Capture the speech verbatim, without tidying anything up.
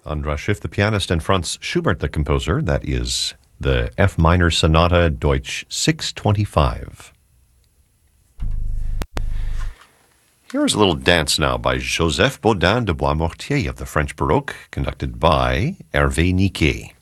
Andras Schiff, the pianist, and Franz Schubert, the composer. That is the F minor Sonata Deutsch six twenty-five. Here is a little dance now by Joseph Bodin de Boismortier of the French Baroque, conducted by Hervé Niquet.